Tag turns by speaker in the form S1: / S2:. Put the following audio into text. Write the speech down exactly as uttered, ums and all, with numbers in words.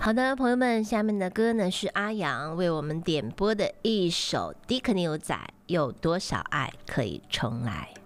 S1: 好的，朋友们，下面的歌呢是阿阳为我们点播的一首《迪克牛仔》，有多少爱可以重来？